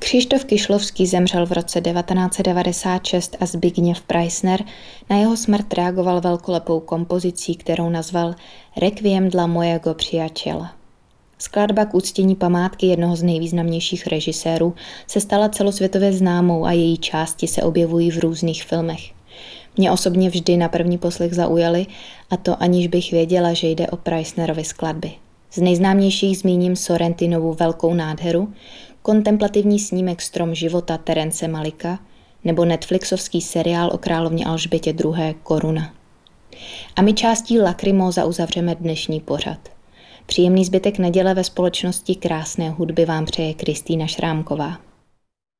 Křištof Kyšlovský zemřel v roce 1996 a Zbigněv Preissner na jeho smrt reagoval velkolepou kompozicí, kterou nazval Requiem dla mojego přijaciela. Skladba k uctění památky jednoho z nejvýznamnějších režisérů se stala celosvětově známou a její části se objevují v různých filmech. Mě osobně vždy na první poslech zaujaly, a to aniž bych věděla, že jde o Preissnerovy skladby. Z nejznámějších zmíním Sorrentinovu Velkou nádheru, kontemplativní snímek Strom života Terence Malika nebo netflixovský seriál o královně Alžbětě II. Koruna. A my částí Lacrimosa uzavřeme dnešní pořad. Příjemný zbytek neděle ve společnosti krásné hudby vám přeje Kristýna Šrámková.